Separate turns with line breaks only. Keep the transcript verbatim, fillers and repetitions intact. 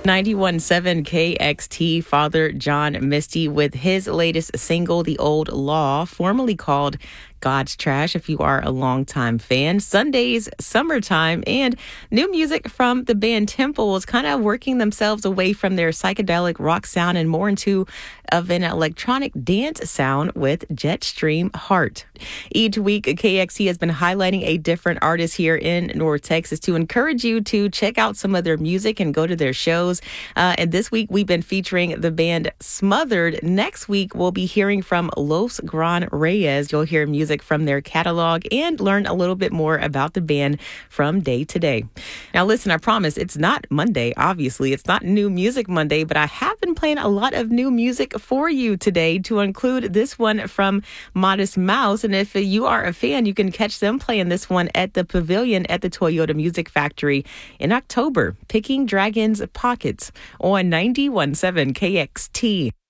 ninety-one point seven K X T, Father John Misty with his latest single, The Old Law, formerly called God's Trash, if you are a longtime fan. Sunday's Summertime, and new music from the band Temple is kind of working themselves away from their psychedelic rock sound and more into of an electronic dance sound with Jetstream Heart. Each week, K X T has been highlighting a different artist here in North Texas to encourage you to check out some of their music and go to their shows. Uh, and this week, we've been featuring the band Smothered. Next week, we'll be hearing from Los Gran Reyes. You'll hear music from their catalog and learn a little bit more about the band from day to day. Now, listen, I promise it's not Monday. Obviously, it's not New Music Monday, but I have been playing a lot of new music for you today, to include this one from Modest Mouse. And if you are a fan, you can catch them playing this one at the Pavilion at the Toyota Music Factory in October. Picking Dragons Pockets on ninety-one point seven K X T.